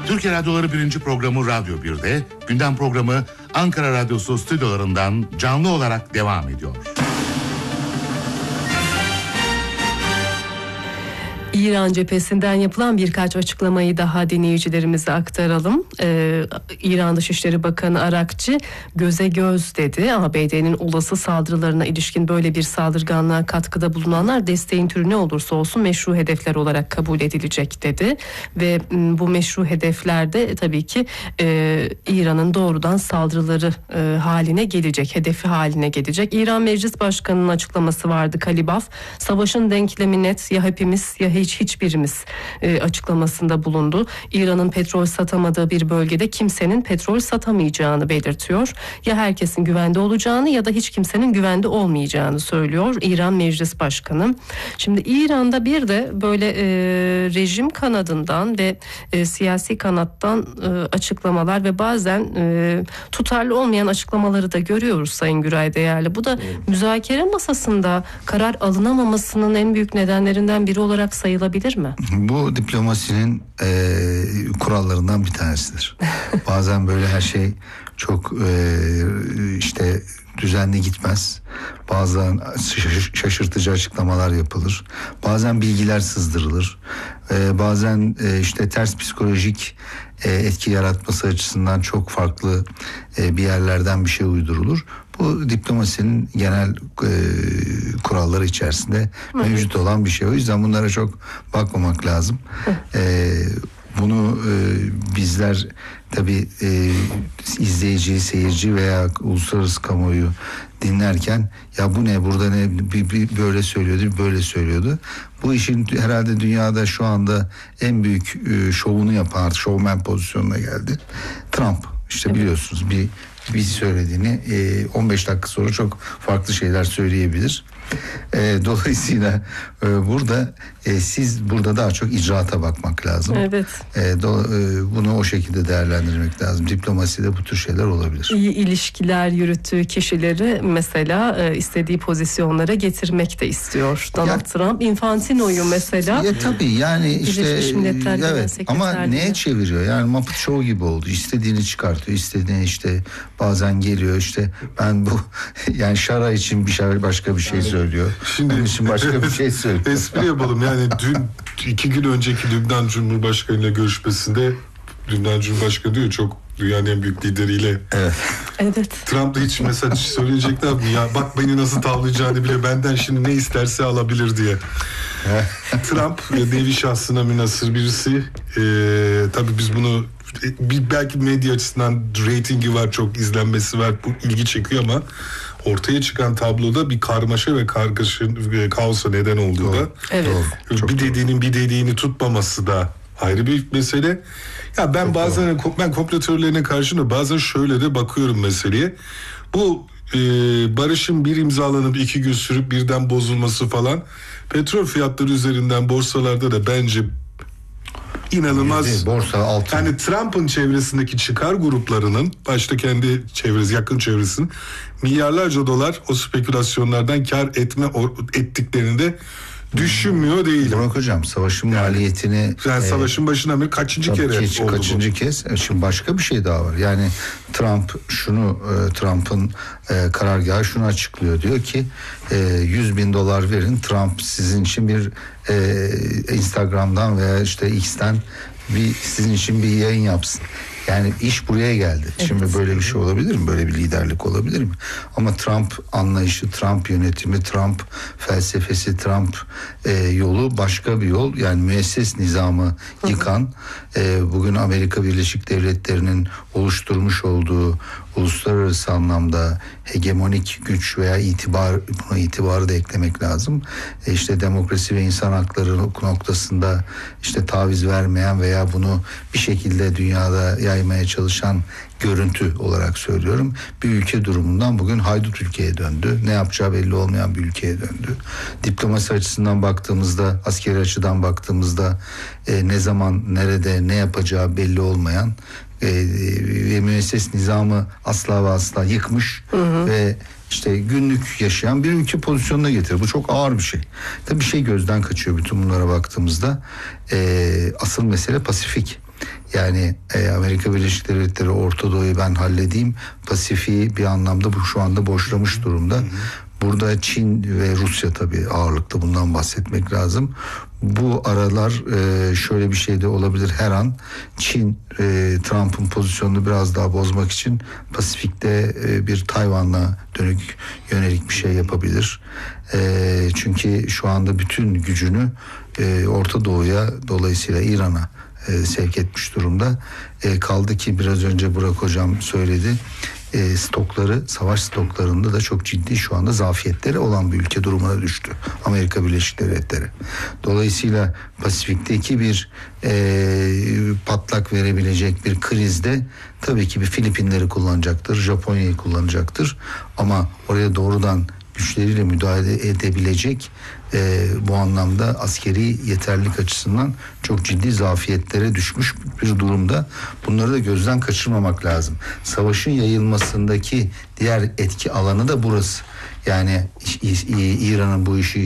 Türkiye Radyoları 1. programı Radyo 1'de, gündem programı Ankara Radyosu stüdyolarından canlı olarak devam ediyor. İran cephesinden yapılan birkaç açıklamayı daha dinleyicilerimize aktaralım. İran Dışişleri Bakanı Arakçı göze göz dedi. ABD'nin olası saldırılarına ilişkin böyle bir saldırganlığa katkıda bulunanlar desteğin türü ne olursa olsun meşru hedefler olarak kabul edilecek dedi. Ve bu meşru hedeflerde tabii ki İran'ın doğrudan saldırıları haline gelecek, hedefi haline gelecek. İran Meclis Başkanı'nın açıklaması vardı, Kalibaf. Savaşın denklemi net, ya hepimiz ya hiçbirimiz açıklamasında bulundu. İran'ın petrol satamadığı bir bölgede kimsenin petrol satamayacağını belirtiyor. Ya herkesin güvende olacağını ya da hiç kimsenin güvende olmayacağını söylüyor İran Meclis Başkanı. Şimdi İran'da bir de böyle rejim kanadından ve siyasi kanattan açıklamalar ve bazen tutarlı olmayan açıklamaları da görüyoruz Sayın Güray Değerli. Bu da müzakere masasında karar alınamamasının en büyük nedenlerinden biri olarak sayılabilir mi? Bu diplomasinin kurallarından bir tanesidir. Bazen böyle her şey çok işte düzenli gitmez. Bazen şaşırtıcı açıklamalar yapılır. Bazen bilgiler sızdırılır. Bazen işte ters psikolojik etki yaratması açısından çok farklı bir yerlerden bir şey uydurulur. Bu diplomasinin genel kuralları içerisinde mevcut olan bir şey. O yüzden bunlara çok bakmamak lazım. Bunu bizler tabii izleyici, seyirci veya uluslararası kamuoyu dinlerken ya bu ne, burada ne, böyle söylüyordu, böyle söylüyordu. Bu işin herhalde dünyada şu anda en büyük şovunu yapan, showman pozisyonuna geldi Trump. İşte biliyorsunuz bir söylediğini 15 dakika sonra çok farklı şeyler söyleyebilir. Dolayısıyla burada siz burada daha çok icraata bakmak lazım. Evet. Bunu o şekilde değerlendirmek lazım. Diplomaside bu tür şeyler olabilir. İyi ilişkiler yürüttüğü kişileri mesela istediği pozisyonlara getirmek de istiyor. Donald Trump, Infantino'yu mesela. Ya tabii yani işte evet, ama neye çeviriyor? Yani Muppet Show gibi oldu. İstediğini çıkartıyor, istediğini işte bazen geliyor işte ben bu yani şara için başka bir şey söylüyor. Şimdi onun için başka bir şey söylüyor. Espri yapalım yani dün 2 gün önceki Lübnan Cumhurbaşkanı ile görüşmesinde Lübnan Cumhurbaşkanı diyor çok dünyanın en büyük lideriyle. Evet. Trump da hiç mesaj söyleyecekler mi? Ya bak beni nasıl tavlayacağını bile benden şimdi ne isterse alabilir diye. Trump nevi şahsına münhasır birisi. Tabii biz bunu belki medya açısından reytingi var, çok izlenmesi var, bu ilgi çekiyor ama ortaya çıkan tabloda bir karmaşa ve kaosa neden olduğu da evet. Bir dediğini tutmaması da ayrı bir mesele. Ya ben bazen komplo teorilerine karşıyım, bazen şöyle de bakıyorum meseleye. Bu barışın bir imzalanıp 2 gün sürüp birden bozulması falan petrol fiyatları üzerinden borsalarda da bence inanılmaz. Borsa altın. Yani Trump'ın çevresindeki çıkar gruplarının başta kendi çevresi, yakın çevresinin milyarlarca dolar o spekülasyonlardan kar ettiklerini de düşünmüyor değilim. Burak Hocam savaşın maliyetini savaşın başına bir kaçıncı kez şimdi başka bir şey daha var. Yani Trump'ın karargahı şunu açıklıyor, diyor ki $100.000 verin, Trump sizin için bir Instagram'dan veya işte X'ten sizin için bir yayın yapsın. Yani iş buraya geldi. Evet. Şimdi böyle bir şey olabilir mi? Böyle bir liderlik olabilir mi? Ama Trump anlayışı, Trump yönetimi, Trump felsefesi, Trump yolu başka bir yol. Yani müesses nizamı yıkan, bugün Amerika Birleşik Devletleri'nin oluşturmuş olduğu uluslararası anlamda hegemonik güç veya buna itibarı da eklemek lazım. İşte demokrasi ve insan hakları noktasında işte taviz vermeyen veya bunu bir şekilde dünyada yaymaya çalışan görüntü olarak söylüyorum. Bir ülke durumundan bugün haydut ülkeye döndü. Ne yapacağı belli olmayan bir ülkeye döndü. Diplomasi açısından baktığımızda, askeri açıdan baktığımızda ne zaman, nerede, ne yapacağı belli olmayan ve müesses nizamı asla ve asla yıkmış ve işte günlük yaşayan bir ülke pozisyonuna getirir. Bu çok ağır bir şey. Tabii bir şey gözden kaçıyor bütün bunlara baktığımızda. Asıl mesele Pasifik. Yani Amerika Birleşik Devletleri Orta Doğu'yu ben halledeyim, Pasifik'i bir anlamda bu şu anda boşlamış durumda. Burada Çin ve Rusya tabii ağırlıklı, bundan bahsetmek lazım. Bu aralar şöyle bir şey de olabilir her an. Çin Trump'ın pozisyonunu biraz daha bozmak için Pasifik'te bir Tayvan'la yönelik bir şey yapabilir. Çünkü şu anda bütün gücünü Orta Doğu'ya, dolayısıyla İran'a sevk etmiş durumda. Kaldı ki biraz önce Burak Hocam söyledi. Stokları, savaş stoklarında da çok ciddi şu anda zafiyetleri olan bir ülke durumuna düştü Amerika Birleşik Devletleri. Dolayısıyla Pasifik'teki bir patlak verebilecek bir krizde tabii ki bir Filipinleri kullanacaktır, Japonya'yı kullanacaktır, ama oraya doğrudan güçleriyle müdahale edebilecek bu anlamda askeri yeterlilik açısından çok ciddi zafiyetlere düşmüş bir durumda. Bunları da gözden kaçırmamak lazım. Savaşın yayılmasındaki diğer etki alanı da burası. Yani İran'ın bu işi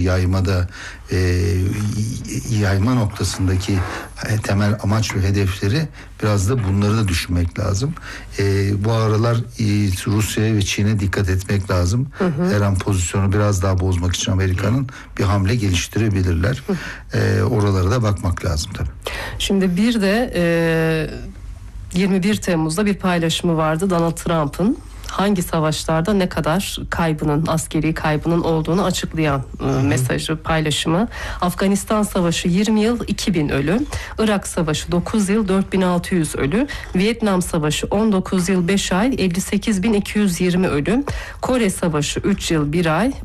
yayma noktasındaki temel amaç ve hedefleri, biraz da bunları da düşünmek lazım. Bu aralar Rusya'ya ve Çin'e dikkat etmek lazım. Her an pozisyonu biraz daha bozmak için Amerika'nın bir hamle geliştirebilirler. Oralara da bakmak lazım tabii. Şimdi bir de 21 Temmuz'da bir paylaşımı vardı Donald Trump'ın. Hangi savaşlarda ne kadar askeri kaybının olduğunu açıklayan mesajı, paylaşımı. Afganistan Savaşı 20 yıl 2000 ölü, Irak Savaşı 9 yıl 4600 ölü, Vietnam Savaşı 19 yıl 5 ay 58.220 ölü, Kore Savaşı 3 yıl 1 ay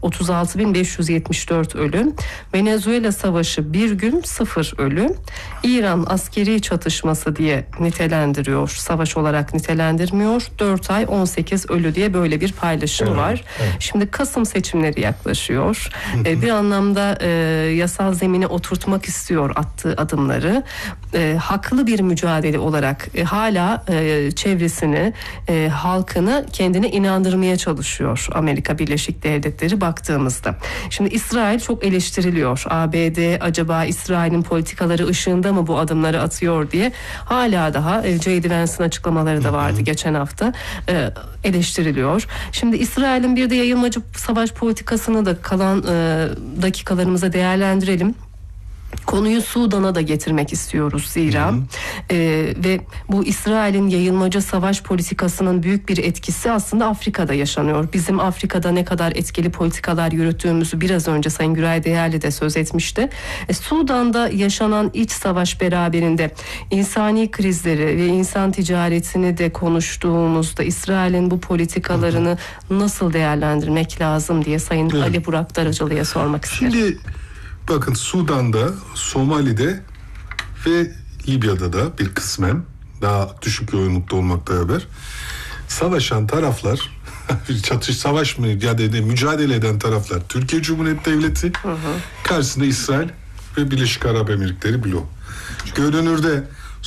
36.574 ölü, Venezuela Savaşı 1 gün 0 ölü, İran askeri çatışması diye nitelendiriyor, savaş olarak nitelendirmiyor, 4 ay 18 ölü diye böyle bir paylaşım var. Evet. Şimdi Kasım seçimleri yaklaşıyor. Bir anlamda yasal zemine oturtmak istiyor attığı adımları. Haklı bir mücadele olarak hala çevresini, halkını kendine inandırmaya çalışıyor Amerika Birleşik Devletleri baktığımızda. Şimdi İsrail çok eleştiriliyor. ABD acaba İsrail'in politikaları ışığında mı bu adımları atıyor diye. Hala daha J.D. Vance'ın açıklamaları da vardı geçen hafta. Eleştiriliyor. Şimdi İsrail'in bir de yayılmacı savaş politikasını da kalan dakikalarımıza değerlendirelim. Konuyu Sudan'a da getirmek istiyoruz zira ve bu İsrail'in yayılmacı savaş politikasının büyük bir etkisi aslında Afrika'da yaşanıyor. Bizim Afrika'da ne kadar etkili politikalar yürüttüğümüzü biraz önce Sayın Güray Değerli de söz etmişti. Sudan'da yaşanan iç savaş beraberinde insani krizleri ve insan ticaretini de konuştuğumuzda İsrail'in bu politikalarını nasıl değerlendirmek lazım diye Sayın Ali Burak Darıcalı'ya sormak isterim. Şimdi bakın, Sudan'da, Somali'de ve Libya'da da bir kısmen daha düşük yoğunlukta olmakla beraber savaşan taraflar, savaş mücadele eden taraflar Türkiye Cumhuriyeti Devleti, karşısında İsrail ve Birleşik Arap Emirlikleri bloğu. Görünürde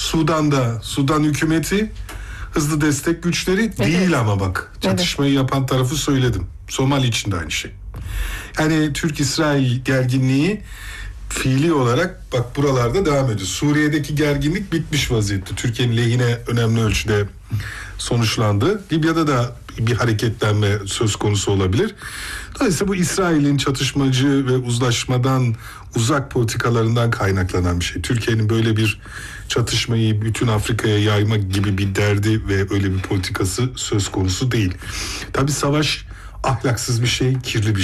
Sudan hükümeti, hızlı destek güçleri değil, ama bak çatışmayı yapan tarafı söyledim. Somali için de aynı şey. Yani Türk-İsrail gerginliği fiili olarak bak buralarda devam ediyor. Suriye'deki gerginlik bitmiş vaziyette. Türkiye'nin lehine önemli ölçüde sonuçlandı. Libya'da da bir hareketlenme söz konusu olabilir. Dolayısıyla bu İsrail'in çatışmacı ve uzlaşmadan uzak politikalarından kaynaklanan bir şey. Türkiye'nin böyle bir çatışmayı bütün Afrika'ya yayma gibi bir derdi ve öyle bir politikası söz konusu değil. Tabii savaş ahlaksız bir şey, kirli bir